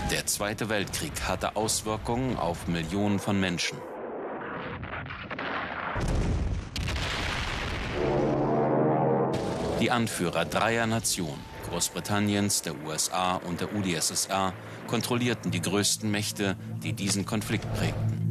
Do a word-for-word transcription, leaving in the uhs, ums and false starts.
Der Zweite Weltkrieg hatte Auswirkungen auf Millionen von Menschen. Die Anführer dreier Nationen, Großbritanniens, der U S A und der U d S S R, kontrollierten die größten Mächte, die diesen Konflikt prägten.